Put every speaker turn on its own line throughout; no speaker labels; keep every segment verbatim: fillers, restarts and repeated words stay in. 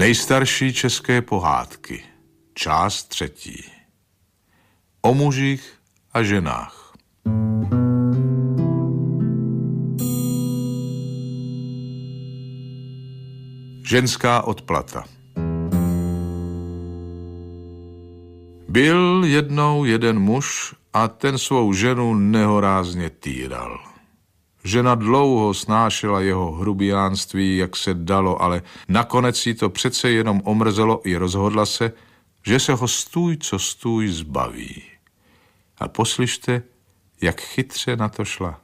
Nejstarší české pohádky. Část třetí. O mužích a ženách. Ženská odplata. Byl jednou jeden muž a ten svou ženu nehorázně týral. Žena dlouho snášela jeho hrubiánství, jak se dalo, ale nakonec jí to přece jenom omrzelo i rozhodla se, že se ho stůj co stůj zbaví. A poslyšte, jak chytře na to šla.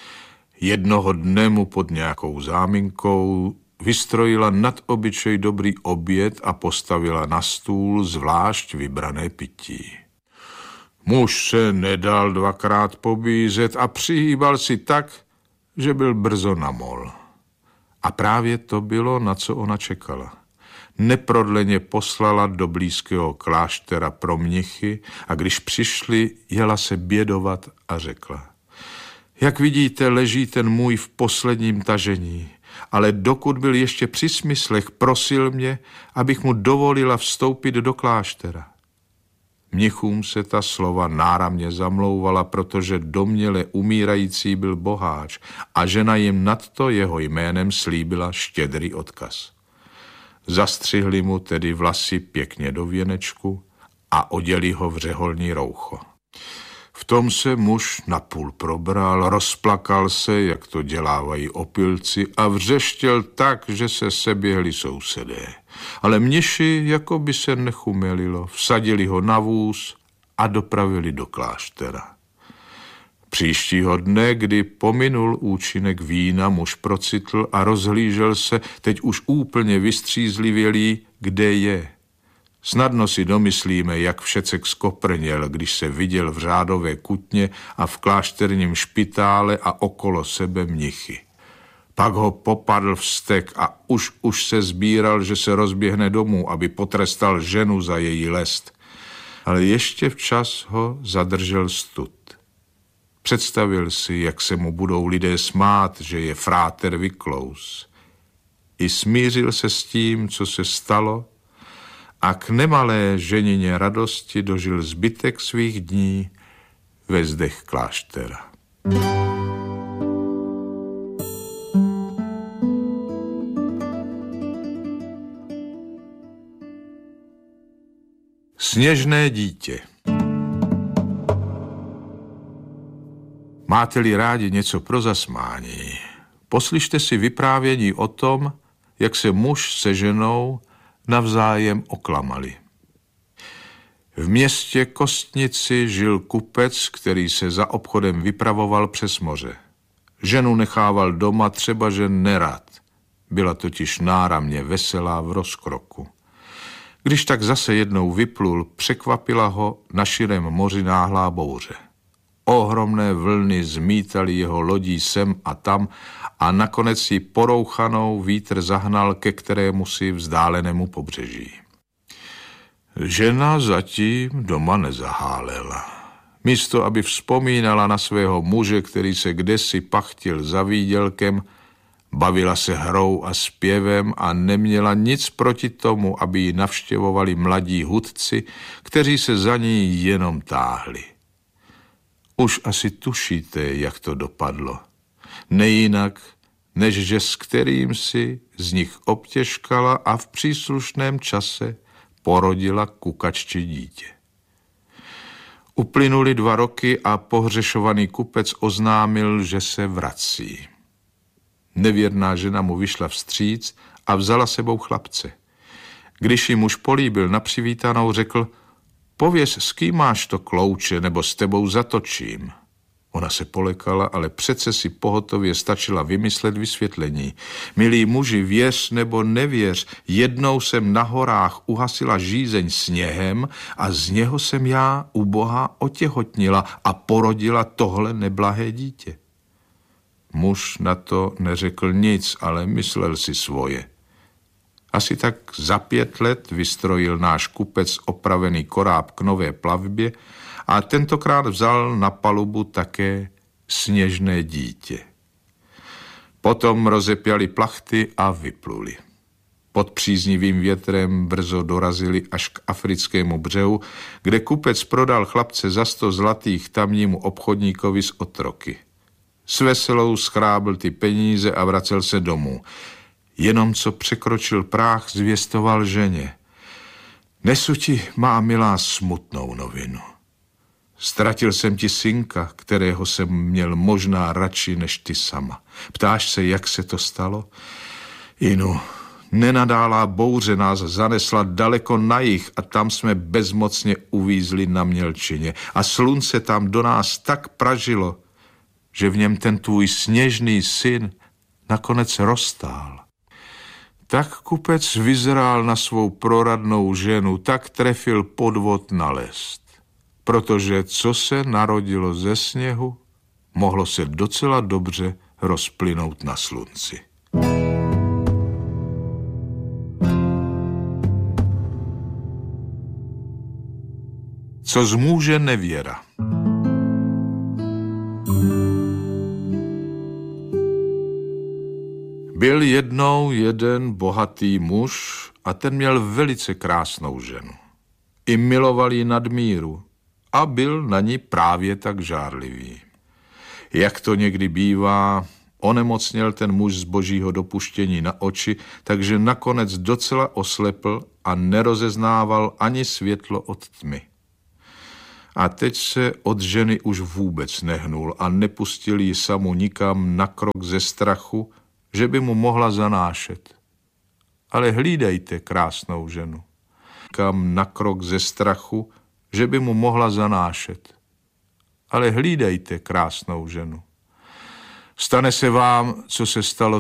Jednoho dne mu pod nějakou záminkou vystrojila nad obyčej dobrý oběd a postavila na stůl zvlášť vybrané pití. Muž se nedal dvakrát pobízet a přihýbal si tak, že byl brzo na mol. A právě to bylo, na co ona čekala. Neprodleně poslala do blízkého kláštera pro mnichy a když přišli, jela se bědovat a řekla: Jak vidíte, leží ten můj v posledním tažení, ale dokud byl ještě při smyslech, prosil mě, abych mu dovolila vstoupit do kláštera. Mnichům se ta slova náramně zamlouvala, protože domněle umírající byl boháč a žena jim nadto jeho jménem slíbila štědrý odkaz. Zastřihli mu tedy vlasy pěkně do věnečku a oděli ho v řeholní roucho. V tom se muž napůl probral, rozplakal se, jak to dělávají opilci, a vřeštěl tak, že se seběhli sousedé. Ale mniši, jako by se nechumelilo, vsadili ho na vůz a dopravili do kláštera. Příštího dne, kdy pominul účinek vína, muž procitl a rozhlížel se, teď už úplně vystřízlivělý, kde je. Snadno si domyslíme, jak všecek skoprněl, když se viděl v řádové kutně a v klášterním špitále a okolo sebe mnichy. Pak ho popadl vztek a už už se sbíral, že se rozběhne domů, aby potrestal ženu za její lest. Ale ještě včas ho zadržel stud. Představil si, jak se mu budou lidé smát, že je fráter Vyklous. I smířil se s tím, co se stalo, a k nemalé ženině radosti dožil zbytek svých dní ve zdech kláštera. Sněžné dítě. Máte-li rádi něco pro zasmání, poslyšte si vyprávění o tom, jak se muž se ženou navzájem oklamali. V městě Kostnici žil kupec, který se za obchodem vypravoval přes moře. Ženu nechával doma, třeba že nerad. Byla totiž náramně veselá v rozkroku. Když tak zase jednou vyplul, překvapila ho na širém moři náhlá bouře. Ohromné vlny zmítaly jeho lodí sem a tam a nakonec ji porouchanou vítr zahnal ke kterému si vzdálenému pobřeží. Žena zatím doma nezahálela. Místo, aby vzpomínala na svého muže, který se kdesi pachtil za výdělkem, bavila se hrou a zpěvem a neměla nic proti tomu, aby ji navštěvovali mladí hudci, kteří se za ní jenom táhli. Už asi tušíte, jak to dopadlo. Nejinak, než že s kterým si z nich obtěžkala a v příslušném čase porodila kukačče dítě. Uplynuly dva roky a pohřešovaný kupec oznámil, že se vrací. Nevěrná žena mu vyšla vstříc a vzala sebou chlapce. Když ji muž políbil na přivítanou, řekl: Pověz, s kým máš to klouče, nebo s tebou zatočím. Ona se polekala, ale přece si pohotově stačila vymyslet vysvětlení. Milí muži, věř nebo nevěř, jednou jsem na horách uhasila žízeň sněhem a z něho jsem já u Boha otěhotnila a porodila tohle neblahé dítě. Muž na to neřekl nic, ale myslel si svoje. Asi tak za pět let vystrojil náš kupec opravený koráb k nové plavbě a tentokrát vzal na palubu také sněžné dítě. Potom rozepjali plachty a vypluli. Pod příznivým větrem brzo dorazili až k africkému břehu, kde kupec prodal chlapce za sto zlatých tamnímu obchodníkovi z otroky. S veselou schrábl ty peníze a vracel se domů. Jenom co překročil práh, zvěstoval ženě: Nesu ti, má milá, smutnou novinu. Ztratil jsem ti synka, kterého jsem měl možná radši než ty sama. Ptáš se, jak se to stalo? Inu, nenadálá bouře nás zanesla daleko na jih a tam jsme bezmocně uvízli na mělčině. A slunce tam do nás tak pražilo, že v něm ten tvůj sněžný syn nakonec roztál. Tak kupec vyzrál na svou proradnou ženu, tak trefil podvod na lest. Protože co se narodilo ze sněhu, mohlo se docela dobře rozplynout na slunci. Co zmůže nevěra? Byl jednou jeden bohatý muž a ten měl velice krásnou ženu. I miloval ji nadmíru a byl na ní právě tak žárlivý. Jak to někdy bývá, onemocněl ten muž z božího dopuštění na oči, takže nakonec docela oslepl a nerozeznával ani světlo od tmy. A teď se od ženy už vůbec nehnul a nepustil ji samu nikam na krok ze strachu, že by mu mohla zanášet. Ale hlídejte krásnou ženu. Kam na krok ze strachu, že by mu mohla zanášet. Ale hlídejte krásnou ženu. Stane se vám, co se stalo